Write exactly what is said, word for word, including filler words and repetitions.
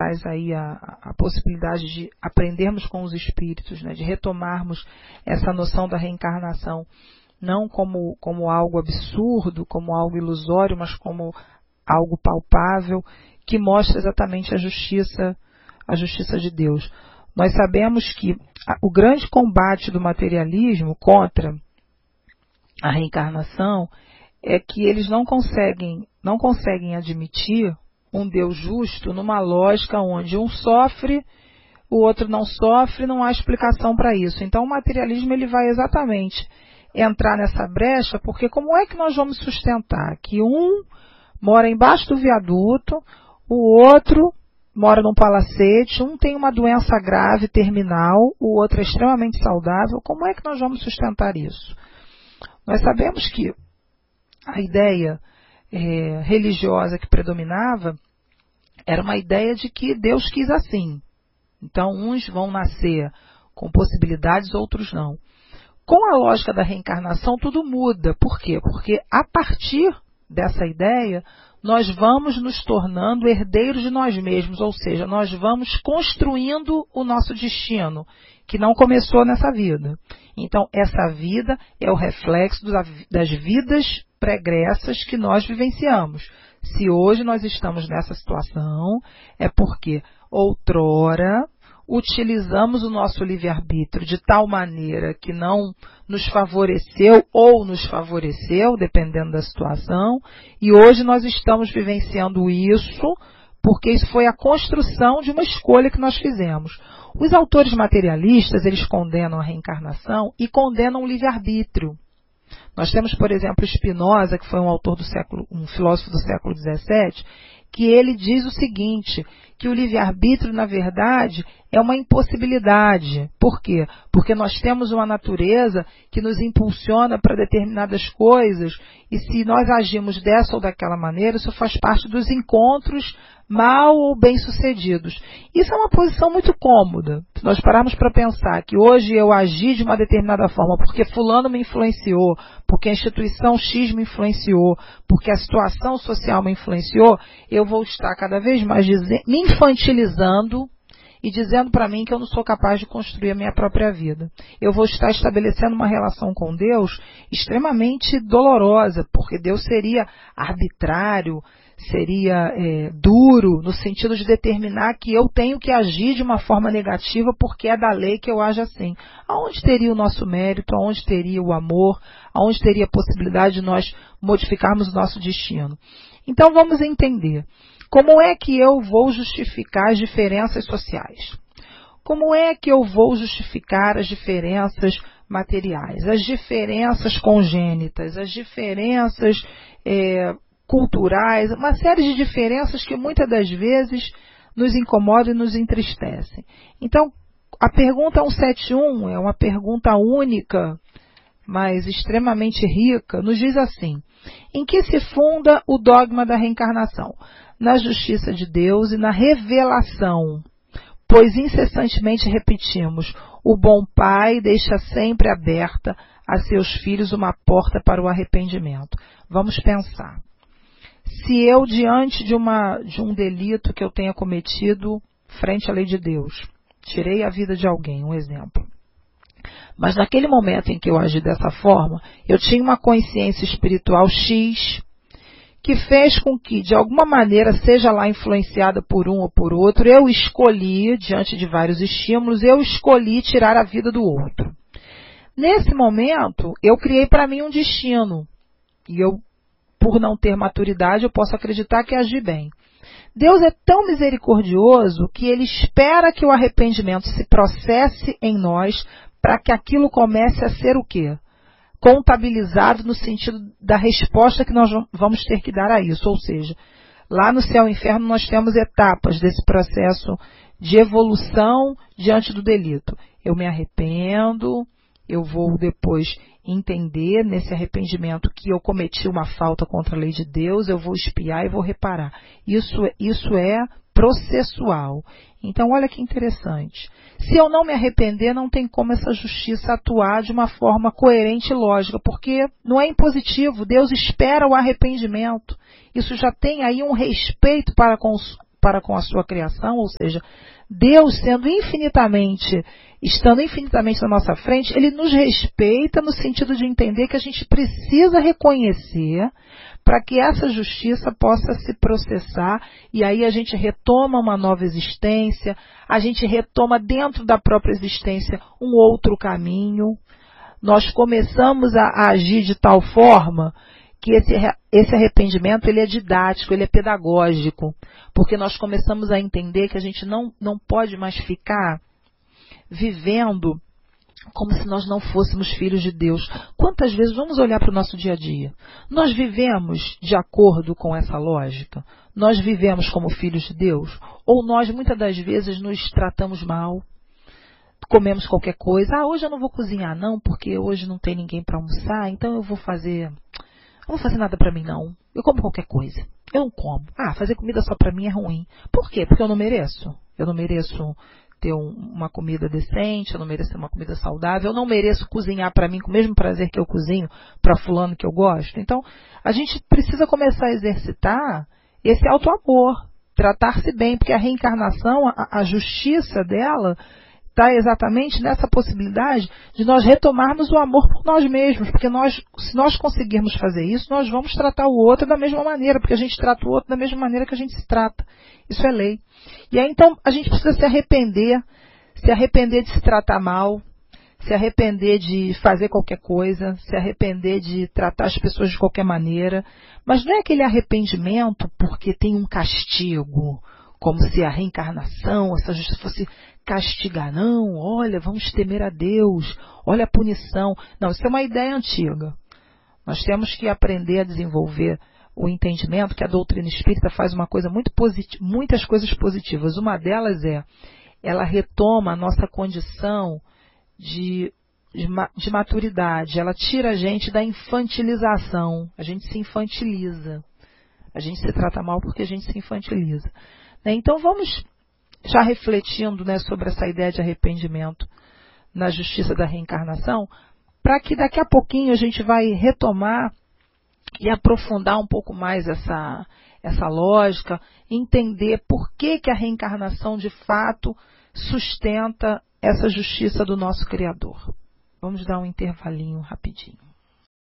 traz aí a, a possibilidade de aprendermos com os espíritos, né, de retomarmos essa noção da reencarnação, não como, como algo absurdo, como algo ilusório, mas como algo palpável, que mostra exatamente a justiça, a justiça de Deus. Nós sabemos que a, o grande combate do materialismo contra a reencarnação é que eles não conseguem, não conseguem admitir um Deus justo numa lógica onde um sofre, o outro não sofre, não há explicação para isso. Então o materialismo ele vai exatamente entrar nessa brecha, porque como é que nós vamos sustentar que um mora embaixo do viaduto, o outro mora num palacete, um tem uma doença grave, terminal, o outro é extremamente saudável, como é que nós vamos sustentar isso? Nós sabemos que a ideia é, religiosa que predominava era uma ideia de que Deus quis assim. Então, uns vão nascer com possibilidades, outros não. Com a lógica da reencarnação, tudo muda. Por quê? Porque a partir dessa ideia, nós vamos nos tornando herdeiros de nós mesmos, ou seja, nós vamos construindo o nosso destino, que não começou nessa vida. Então, essa vida é o reflexo das vidas pregressas que nós vivenciamos. Se hoje nós estamos nessa situação, é porque outrora utilizamos o nosso livre-arbítrio de tal maneira que não nos favoreceu ou nos favoreceu, dependendo da situação, e hoje nós estamos vivenciando isso porque isso foi a construção de uma escolha que nós fizemos. Os autores materialistas, eles condenam a reencarnação e condenam o livre-arbítrio. Nós temos, por exemplo, Spinoza, que foi um autor do século, um filósofo do século dezessete, que ele diz o seguinte, que o livre-arbítrio, na verdade, é uma impossibilidade. Por quê? Porque nós temos uma natureza que nos impulsiona para determinadas coisas, e se nós agimos dessa ou daquela maneira, isso faz parte dos encontros mal ou bem-sucedidos. Isso é uma posição muito cômoda. Se nós pararmos para pensar que hoje eu agi de uma determinada forma porque fulano me influenciou, porque a instituição X me influenciou, porque a situação social me influenciou, eu vou estar cada vez mais me infantilizando e dizendo para mim que eu não sou capaz de construir a minha própria vida. Eu vou estar estabelecendo uma relação com Deus extremamente dolorosa, porque Deus seria arbitrário, seria é, duro, no sentido de determinar que eu tenho que agir de uma forma negativa porque é da lei que eu ajo assim. Aonde teria o nosso mérito, aonde teria o amor, aonde teria a possibilidade de nós modificarmos o nosso destino? Então vamos entender. Como é que eu vou justificar as diferenças sociais? Como é que eu vou justificar as diferenças materiais, as diferenças congênitas, as diferenças é, culturais, uma série de diferenças que muitas das vezes nos incomodam e nos entristecem. Então, a pergunta cento e setenta e um é uma pergunta única, mas extremamente rica, nos diz assim: em que se funda o dogma da reencarnação? Na justiça de Deus e na revelação, pois incessantemente repetimos, o bom pai deixa sempre aberta a seus filhos uma porta para o arrependimento. Vamos pensar. Se eu, diante de, uma, de um delito que eu tenha cometido frente à lei de Deus, tirei a vida de alguém, um exemplo, mas naquele momento em que eu agi dessa forma, eu tinha uma consciência espiritual X, que fez com que, de alguma maneira, seja lá influenciada por um ou por outro, eu escolhi, diante de vários estímulos, eu escolhi tirar a vida do outro. Nesse momento, eu criei para mim um destino, e eu, por não ter maturidade, eu posso acreditar que agi bem. Deus é tão misericordioso que Ele espera que o arrependimento se processe em nós para que aquilo comece a ser o quê? Contabilizado no sentido da resposta que nós vamos ter que dar a isso. Ou seja, lá no céu e inferno nós temos etapas desse processo de evolução diante do delito. Eu me arrependo, eu vou depois entender nesse arrependimento que eu cometi uma falta contra a lei de Deus, eu vou expiar e vou reparar. Isso, isso é processual. Então, olha que interessante. Se eu não me arrepender, não tem como essa justiça atuar de uma forma coerente e lógica, porque não é impositivo. Deus espera o arrependimento. Isso já tem aí um respeito para com, para com a sua criação, ou seja, Deus sendo infinitamente, estando infinitamente na nossa frente, Ele nos respeita no sentido de entender que a gente precisa reconhecer para que essa justiça possa se processar e aí a gente retoma uma nova existência, a gente retoma dentro da própria existência um outro caminho. Nós começamos a, a agir de tal forma que esse, esse arrependimento ele é didático, ele é pedagógico, porque nós começamos a entender que a gente não, não pode mais ficar vivendo como se nós não fôssemos filhos de Deus. Quantas vezes, vamos olhar para o nosso dia a dia, nós vivemos de acordo com essa lógica? Nós vivemos como filhos de Deus? Ou nós muitas das vezes nos tratamos mal? Comemos qualquer coisa, ah, hoje eu não vou cozinhar não, porque hoje não tem ninguém para almoçar, então eu vou fazer... Não vou fazer nada para mim, não. Eu como qualquer coisa. Eu não como. Ah, fazer comida só para mim é ruim. Por quê? Porque eu não mereço. Eu não mereço ter um, uma comida decente, eu não mereço ter uma comida saudável, eu não mereço cozinhar para mim com o mesmo prazer que eu cozinho para fulano que eu gosto. Então, a gente precisa começar a exercitar esse auto-amor, tratar-se bem, porque a reencarnação, a, a justiça dela está exatamente nessa possibilidade de nós retomarmos o amor por nós mesmos, porque nós, se nós conseguirmos fazer isso, nós vamos tratar o outro da mesma maneira, porque a gente trata o outro da mesma maneira que a gente se trata. Isso é lei. E aí, então, a gente precisa se arrepender, se arrepender de se tratar mal, se arrepender de fazer qualquer coisa, se arrepender de tratar as pessoas de qualquer maneira, mas não é aquele arrependimento porque tem um castigo, como se a reencarnação, essa justiça fosse castigar. Não, olha, vamos temer a Deus, olha a punição. Não, isso é uma ideia antiga. Nós temos que aprender a desenvolver o entendimento que a doutrina espírita faz uma coisa muito positiva, muitas coisas positivas. Uma delas é, ela retoma a nossa condição de, de, de maturidade, ela tira a gente da infantilização, a gente se infantiliza, a gente se trata mal porque a gente se infantiliza. Então vamos já refletindo, né, sobre essa ideia de arrependimento na justiça da reencarnação, para que daqui a pouquinho a gente vai retomar e aprofundar um pouco mais essa, essa lógica, entender por que, que a reencarnação de fato sustenta essa justiça do nosso Criador. Vamos dar um intervalinho rapidinho.